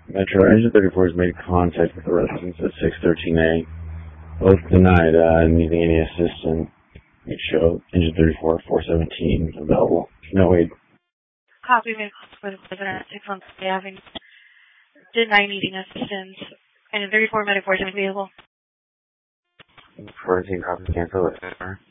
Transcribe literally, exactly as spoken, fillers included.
Metro, Engine thirty-four has made contact with the residents at six thirteen A. Both denied uh, needing any assistance. Make show Engine thirty-four, four seventeen available. No, wait. Copy made for the president at six one three having denied needing assistance. Engine thirty-four, medic four seventeen available. fourteen copy cancel it.